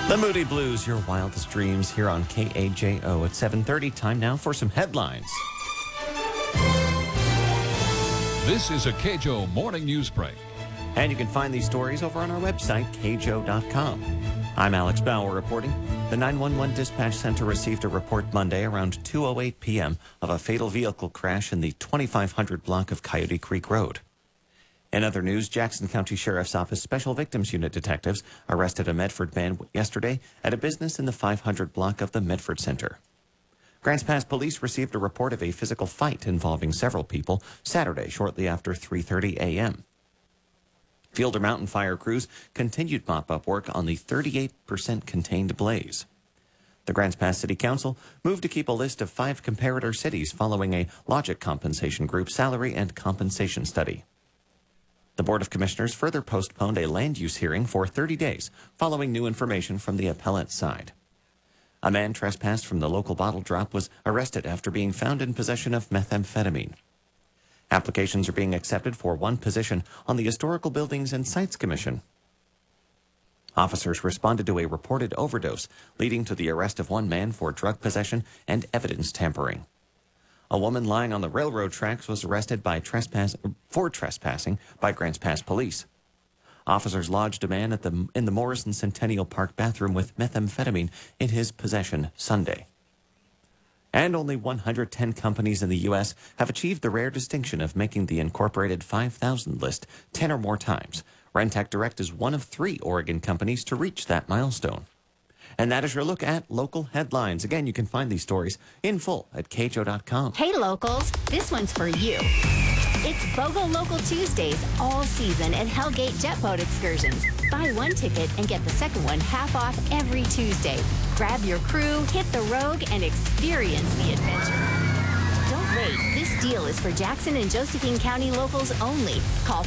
The Moody Blues, your wildest dreams, here on KAJO at 7:30. Time now for some headlines. This is a KAJO morning news break. And you can find these stories over on our website, KAJO.com. I'm Alex Bauer reporting. The 911 dispatch center received a report Monday around 2:08 p.m. of a fatal vehicle crash in the 2500 block of Coyote Creek Road. In other news, Jackson County Sheriff's Office Special Victims Unit detectives arrested a Medford man yesterday at a business in the 500 block of the Medford Center. Grants Pass police received a report of a physical fight involving several people Saturday shortly after 3:30 a.m. Fielder Mountain Fire crews continued mop-up work on the 38% contained blaze. The Grants Pass City Council moved to keep a list of 5 comparator cities following a Logic Compensation Group salary and compensation study. The Board of Commissioners further postponed a land use hearing for 30 days following new information from the appellant's side. A man trespassed from the local bottle drop was arrested after being found in possession of methamphetamine. Applications are being accepted for one position on the Historical Buildings and Sites Commission. Officers responded to a reported overdose, leading to the arrest of one man for drug possession and evidence tampering. A woman lying on the railroad tracks was arrested for trespassing by Grants Pass police. Officers lodged a man in the Morrison Centennial Park bathroom with methamphetamine in his possession Sunday. And only 110 companies in the U.S. have achieved the rare distinction of making the Incorporated 5,000 list 10 or more times. Rentec Direct is one of 3 Oregon companies to reach that milestone. And that is your look at local headlines. Again, you can find these stories in full at KAJO.com. Hey, locals, this one's for you. It's BOGO Local Tuesdays all season at Hellgate Jet Boat Excursions. Buy one ticket and get the second one half off every Tuesday. Grab your crew, hit the rogue, and experience the adventure. Don't wait. This deal is for Jackson and Josephine County locals only. Call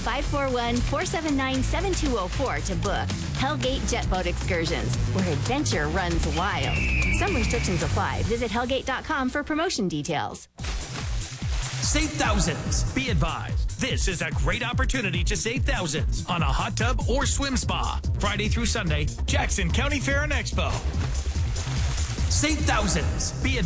541-479-7204 to book Hellgate Jet Boat Excursions, where adventure runs wild. Some restrictions apply. Visit hellgate.com for promotion details. Save thousands. Be advised, this is a great opportunity to save thousands on a hot tub or swim spa. Friday through Sunday, Jackson County Fair and Expo. Save thousands. Be advised.